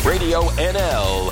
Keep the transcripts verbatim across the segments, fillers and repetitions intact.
Radio N L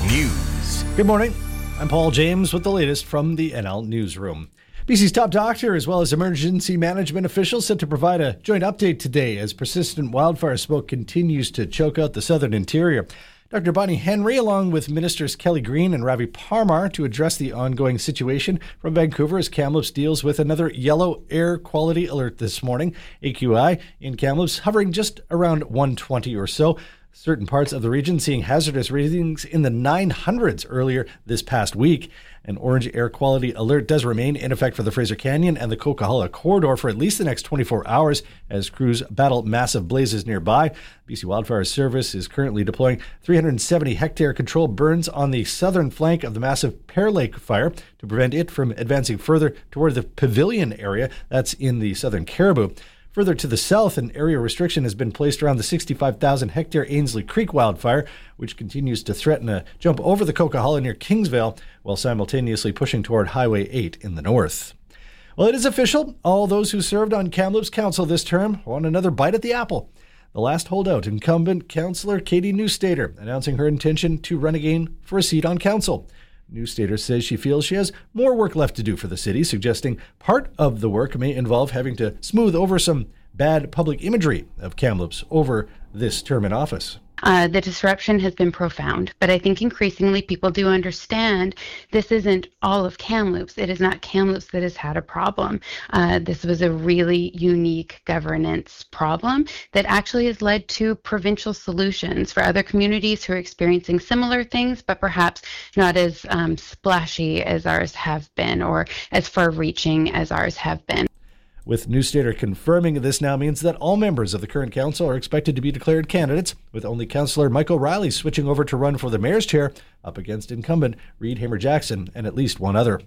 News. Good morning. I'm Paul James with the latest from the N L Newsroom. B C's top doctor, as well as emergency management officials, set to provide a joint update today as persistent wildfire smoke continues to choke out the southern interior. Doctor Bonnie Henry, along with Ministers Kelly Green and Ravi Parmar, to address the ongoing situation from Vancouver as Kamloops deals with another yellow air quality alert this morning. A Q I in Kamloops hovering just around one twenty or so. Certain parts of the region seeing hazardous readings in the nine hundreds earlier this past week. An orange air quality alert does remain in effect for the Fraser Canyon and the Coquihalla corridor for at least the next twenty-four hours as crews battle massive blazes nearby. B C Wildfire Service is currently deploying three hundred seventy hectare controlled burns on the southern flank of the massive Pear Lake fire to prevent it from advancing further toward the Pavilion area. That's in the southern Caribou. Further to the south, an area restriction has been placed around the sixty-five thousand hectare Ainslie Creek wildfire, which continues to threaten a jump over the Coquihalla near Kingsvale, while simultaneously pushing toward Highway eight in the north. Well, it is official. All those who served on Kamloops Council this term want another bite at the apple. The last holdout, incumbent Councillor Katie Newstater, announcing her intention to run again for a seat on council. Newstater says she feels she has more work left to do for the city, suggesting part of the work may involve having to smooth over some bad public imagery of Kamloops over this term in office. Uh, the disruption has been profound, but I think increasingly people do understand this isn't all of Kamloops. It is not Kamloops that has had a problem. Uh, this was a really unique governance problem that actually has led to provincial solutions for other communities who are experiencing similar things, but perhaps not as um, splashy as ours have been or as far-reaching as ours have been. With Newstater confirming, this now means that all members of the current council are expected to be declared candidates, with only Councillor Michael Riley switching over to run for the mayor's chair up against incumbent Reed Hamer-Jackson and at least one other.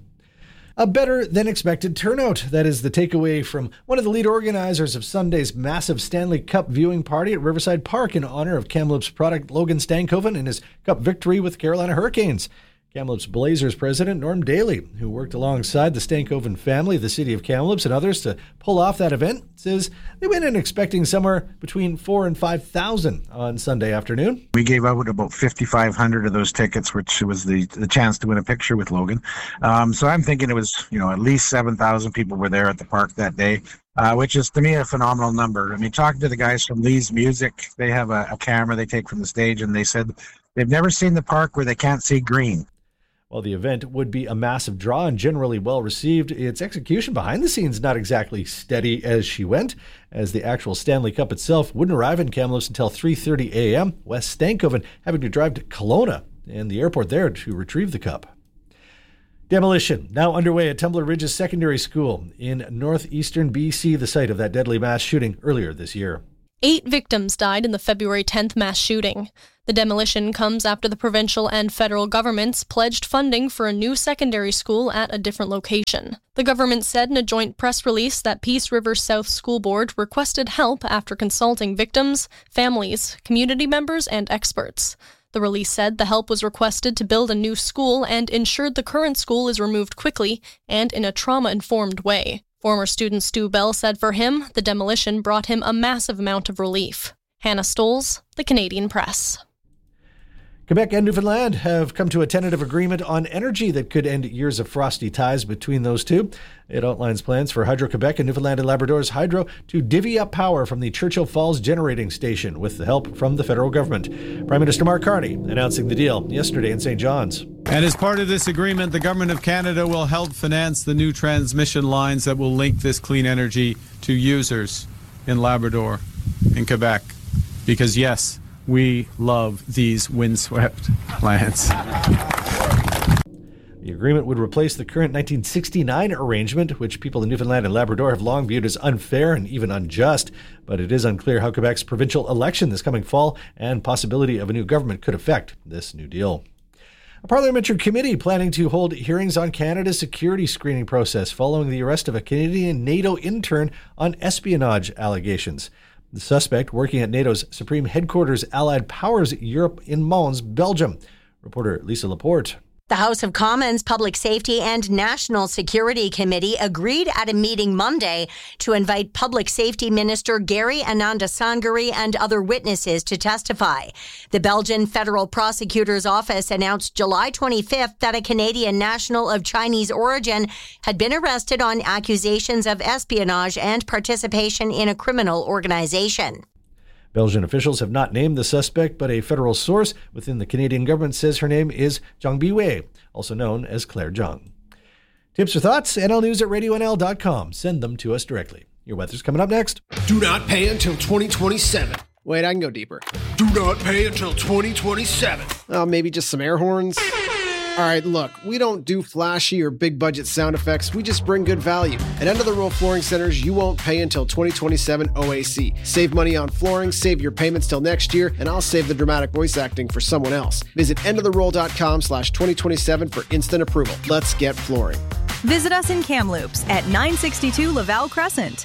A better than expected turnout. That is the takeaway from one of the lead organizers of Sunday's massive Stanley Cup viewing party at Riverside Park in honor of Kamloops product Logan Stankoven and his Cup victory with Carolina Hurricanes. Kamloops Blazers president Norm Daly, who worked alongside the Stankoven family, the city of Kamloops, and others to pull off that event, says they went in expecting somewhere between four and five thousand on Sunday afternoon. We gave out about fifty-five hundred of those tickets, which was the the chance to win a picture with Logan. Um, so I'm thinking it was, you know, at least seven thousand people were there at the park that day, uh, which is to me a phenomenal number. I mean, talking to the guys from Lee's Music, they have a, a camera they take from the stage, and they said they've never seen the park where they can't see green. While the event would be a massive draw and generally well received, its execution behind the scenes not exactly steady as she went, as the actual Stanley Cup itself wouldn't arrive in Kamloops until three thirty a.m., Wes Stankoven having to drive to Kelowna and the airport there to retrieve the cup. Demolition now underway at Tumbler Ridges Secondary School in northeastern B C, the site of that deadly mass shooting earlier this year. Eight victims died in the February tenth mass shooting. The demolition comes after the provincial and federal governments pledged funding for a new secondary school at a different location. The government said in a joint press release that Peace River South School Board requested help after consulting victims, families, community members, and experts. The release said the help was requested to build a new school and ensured the current school is removed quickly and in a trauma-informed way. Former student Stu Bell said for him, the demolition brought him a massive amount of relief. Hannah Stoles, The Canadian Press. Quebec and Newfoundland have come to a tentative agreement on energy that could end years of frosty ties between those two. It outlines plans for Hydro-Quebec and Newfoundland and Labrador's Hydro to divvy up power from the Churchill Falls generating station with the help from the federal government. Prime Minister Mark Carney announcing the deal yesterday in Saint John's. And as part of this agreement, the Government of Canada will help finance the new transmission lines that will link this clean energy to users in Labrador, in Quebec. Because yes, we love these windswept lands. The agreement would replace the current nineteen sixty-nine arrangement, which people in Newfoundland and Labrador have long viewed as unfair and even unjust. But it is unclear how Quebec's provincial election this coming fall and possibility of a new government could affect this new deal. A parliamentary committee planning to hold hearings on Canada's security screening process following the arrest of a Canadian NATO intern on espionage allegations. The suspect working at NATO's Supreme Headquarters Allied Powers Europe in Mons, Belgium. Reporter Lisa Laporte. The House of Commons Public Safety and National Security Committee agreed at a meeting Monday to invite Public Safety Minister Gary Anandasangari and other witnesses to testify. The Belgian Federal Prosecutor's Office announced July twenty-fifth that a Canadian national of Chinese origin had been arrested on accusations of espionage and participation in a criminal organization. Belgian officials have not named the suspect, but a federal source within the Canadian government says her name is Zhang Biwei, also known as Claire Zhang. Tips or thoughts? N L News at radio N L dot com. Send them to us directly. Your weather's coming up next. Do not pay until twenty twenty-seven. Wait, I can go deeper. Do not pay until twenty twenty-seven. Oh, maybe just some air horns? All right, look, we don't do flashy or big budget sound effects. We just bring good value. At End of the Row Flooring Centers, you won't pay until twenty twenty-seven O A C. Save money on flooring, save your payments till next year, and I'll save the dramatic voice acting for someone else. Visit end of the roll dot com slash twenty twenty-seven for instant approval. Let's get flooring. Visit us in Kamloops at nine sixty-two Laval Crescent.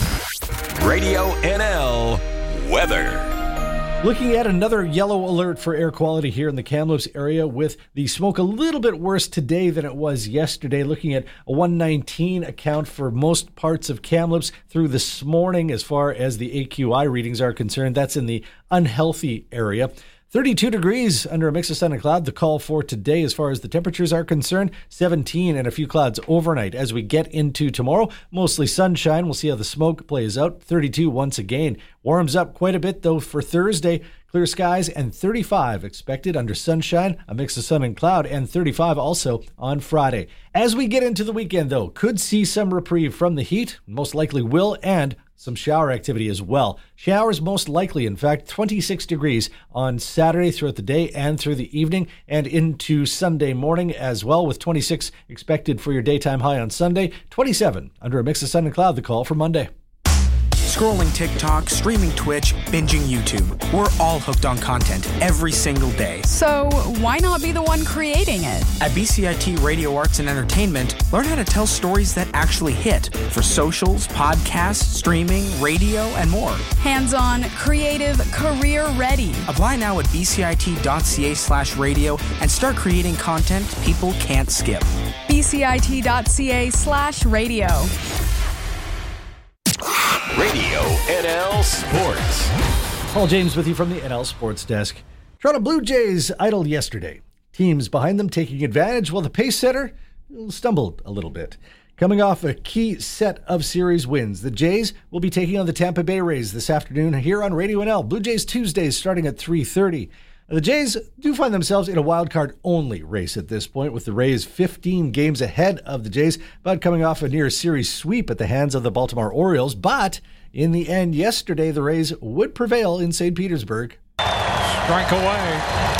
Radio N L weather. Looking at another yellow alert for air quality here in the Kamloops area, with the smoke a little bit worse today than it was yesterday. Looking at a one nineteen account for most parts of Kamloops through this morning as far as the A Q I readings are concerned. That's in the unhealthy area. thirty-two degrees under a mix of sun and cloud. The call for today as far as the temperatures are concerned, seventeen and a few clouds overnight. As we get into tomorrow, mostly sunshine. We'll see how the smoke plays out. thirty-two once again. Warms up quite a bit though for Thursday. Clear skies and thirty-five expected under sunshine, a mix of sun and cloud, and thirty-five also on Friday. As we get into the weekend though, could see some reprieve from the heat, most likely will, and some shower activity as well. Showers most likely, in fact, twenty-six degrees on Saturday throughout the day and through the evening and into Sunday morning as well, with twenty-six expected for your daytime high on Sunday, twenty-seven under a mix of sun and cloud. The call for Monday. Scrolling TikTok, streaming Twitch, binging YouTube. We're all hooked on content every single day. So why not be the one creating it? At B C I T Radio Arts and Entertainment, learn how to tell stories that actually hit for socials, podcasts, streaming, radio, and more. Hands-on, creative, career-ready. Apply now at bcit.ca slash radio and start creating content people can't skip. bcit.ca slash radio. Radio N L Sports. Paul James with you from the N L Sports Desk. Toronto Blue Jays idled yesterday. Teams behind them taking advantage while the pace setter stumbled a little bit. Coming off a key set of series wins, the Jays will be taking on the Tampa Bay Rays this afternoon here on Radio N L. Blue Jays Tuesdays starting at three thirty. The Jays do find themselves in a wildcard-only race at this point, with the Rays fifteen games ahead of the Jays, but coming off a near-series sweep at the hands of the Baltimore Orioles. But in the end, yesterday, the Rays would prevail in Saint Petersburg. Strike away.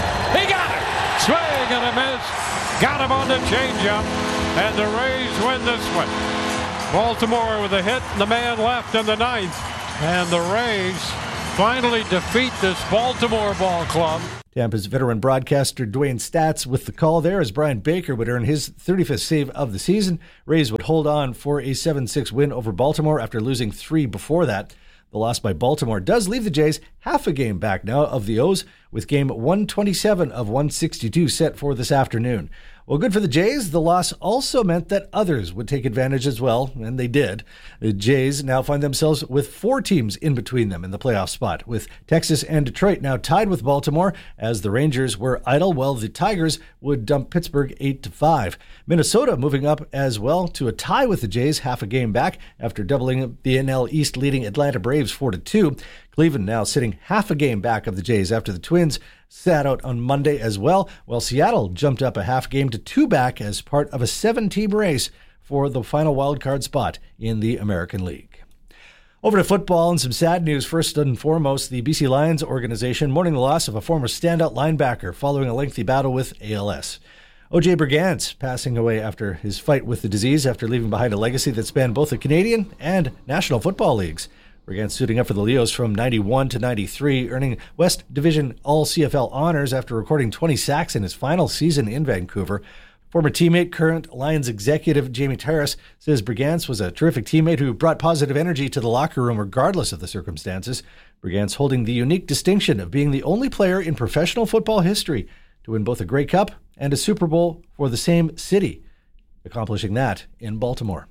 He got it! Swing and a miss. Got him on the changeup, and the Rays win this one. Baltimore with a hit, and the man left in the ninth, and the Rays finally defeat this Baltimore ball club. Tampa's veteran broadcaster Dwayne Statz with the call there as Brian Baker would earn his thirty-fifth save of the season. Rays would hold on for a seven six win over Baltimore after losing three before that. The loss by Baltimore does leave the Jays half a game back now of the O's, with game one twenty-seven of one sixty-two set for this afternoon. Well, good for the Jays. The loss also meant that others would take advantage as well, and they did. The Jays now find themselves with four teams in between them in the playoff spot, with Texas and Detroit now tied with Baltimore, as the Rangers were idle, while the Tigers would dump Pittsburgh eight to five. Minnesota moving up as well to a tie with the Jays, half a game back after doubling the N L East leading Atlanta Braves four to two. Cleveland now sitting half a game back of the Jays after the Twins sat out on Monday as well, while Seattle jumped up a half game to two back as part of a seven-team race for the final wildcard spot in the American League. Over to football and some sad news. First and foremost, the B C Lions organization mourning the loss of a former standout linebacker following a lengthy battle with A L S. O J Brigance passing away after his fight with the disease after leaving behind a legacy that spanned both the Canadian and National Football Leagues. Brigance suiting up for the Leos from ninety-one to ninety-three, earning West Division All-C F L honors after recording twenty sacks in his final season in Vancouver. Former teammate, current Lions executive Jamie Terrace says Brigance was a terrific teammate who brought positive energy to the locker room regardless of the circumstances. Brigance holding the unique distinction of being the only player in professional football history to win both a Grey Cup and a Super Bowl for the same city, accomplishing that in Baltimore.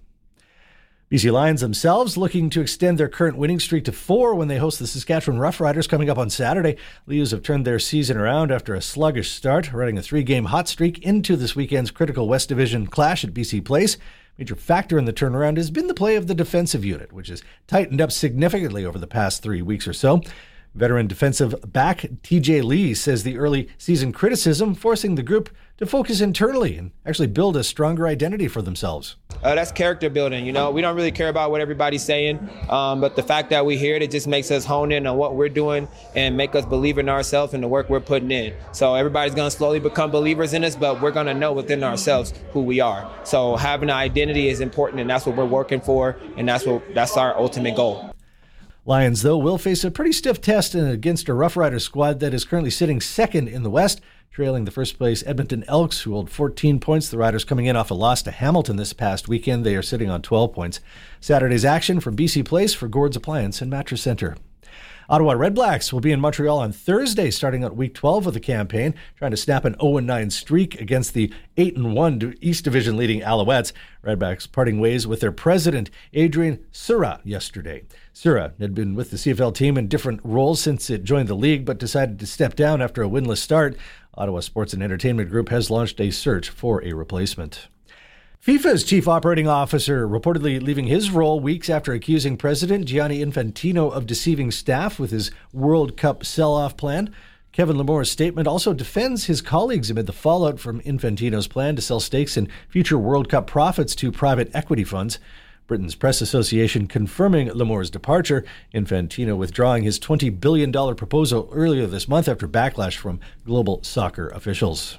B C Lions themselves looking to extend their current winning streak to four when they host the Saskatchewan Roughriders coming up on Saturday. Leos have turned their season around after a sluggish start, running a three-game hot streak into this weekend's critical West Division clash at B C Place. Major factor in the turnaround has been the play of the defensive unit, which has tightened up significantly over the past three weeks or so. Veteran defensive back T J Lee says the early season criticism forcing the group to focus internally and actually build a stronger identity for themselves. Uh, that's character building. You know, we don't really care about what everybody's saying, um, but the fact that we hear it, it just makes us hone in on what we're doing and make us believe in ourselves and the work we're putting in. So everybody's going to slowly become believers in us, but we're going to know within ourselves who we are. So having an identity is important, and that's what we're working for, and that's what that's our ultimate goal. Lions, though, will face a pretty stiff test against a Rough Riders squad that is currently sitting second in the West, trailing the first-place Edmonton Elks, who hold fourteen points. The Riders coming in off a loss to Hamilton this past weekend. They are sitting on twelve points. Saturday's action from B C Place for Gord's Appliance and Mattress Center. Ottawa Redblacks will be in Montreal on Thursday, starting out Week twelve of the campaign, trying to snap an oh and nine streak against the eight and one East Division leading Alouettes. Redblacks parting ways with their president, Adrian Sura, yesterday. Sura had been with the C F L team in different roles since it joined the league, but decided to step down after a winless start. Ottawa Sports and Entertainment Group has launched a search for a replacement. FIFA's chief operating officer reportedly leaving his role weeks after accusing President Gianni Infantino of deceiving staff with his World Cup sell-off plan. Kevin Lamore's statement also defends his colleagues amid the fallout from Infantino's plan to sell stakes in future World Cup profits to private equity funds. Britain's Press Association confirming Lamore's departure, Infantino withdrawing his twenty billion dollars proposal earlier this month after backlash from global soccer officials.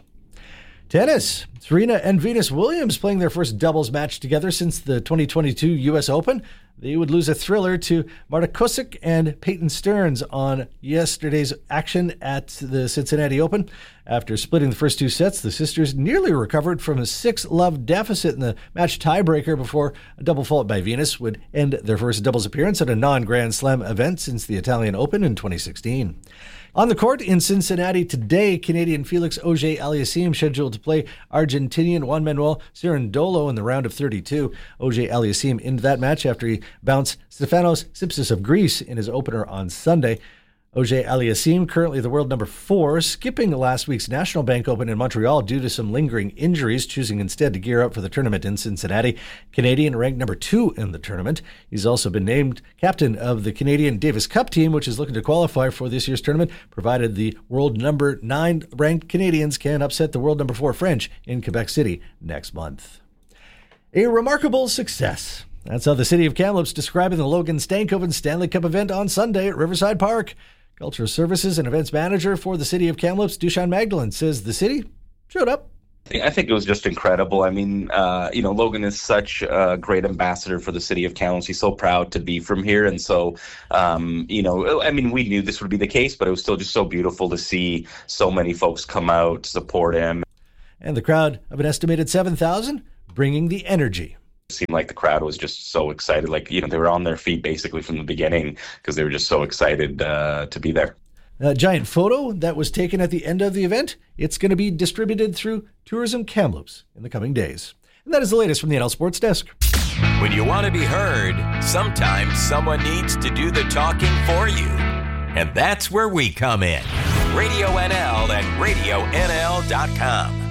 Tennis. Serena and Venus Williams playing their first doubles match together since the twenty twenty-two U S Open. They would lose a thriller to Marta Kusic and Peyton Stearns on yesterday's action at the Cincinnati Open. After splitting the first two sets, the sisters nearly recovered from a six-love deficit in the match tiebreaker before a double fault by Venus would end their first doubles appearance at a non-Grand Slam event since the Italian Open in twenty sixteen. On the court in Cincinnati today, Canadian Felix Auger-Aliassime scheduled to play Argentinian Juan Manuel Cerundolo in the round of thirty-two. Auger-Aliassime into that match after he bounced Stefanos Tsitsipas of Greece in his opener on Sunday. Auger-Aliassime, currently the world number four, skipping last week's National Bank Open in Montreal due to some lingering injuries, choosing instead to gear up for the tournament in Cincinnati. Canadian ranked number two in the tournament. He's also been named captain of the Canadian Davis Cup team, which is looking to qualify for this year's tournament, provided the world number nine ranked Canadians can upset the world number four French in Quebec City next month. A remarkable success. That's how the city of Kamloops describing the Logan Stankoven Stanley Cup event on Sunday at Riverside Park. Cultural Services and Events Manager for the City of Kamloops, Dushan Magdalene, says the city showed up. I think it was just incredible. I mean, uh, you know, Logan is such a great ambassador for the city of Kamloops. He's so proud to be from here. And so, um, you know, I mean, we knew this would be the case, but it was still just so beautiful to see so many folks come out to support him. And the crowd of an estimated seven thousand bringing the energy. It seemed like the crowd was just so excited. Like, you know, they were on their feet basically from the beginning because they were just so excited uh, to be there. A giant photo that was taken at the end of the event, it's going to be distributed through Tourism Kamloops in the coming days. And that is the latest from the N L Sports Desk. When you want to be heard, sometimes someone needs to do the talking for you. And that's where we come in. Radio N L and radio N L dot com.